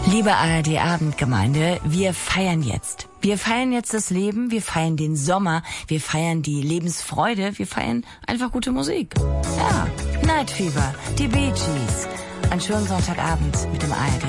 Liebe ARD-Abendgemeinde, wir feiern jetzt. Wir feiern jetzt das Leben, wir feiern den Sommer, wir feiern die Lebensfreude, wir feiern einfach gute Musik. Ja, Night Fever, die Bee Gees. Einen schönen Sonntagabend mit dem ARD.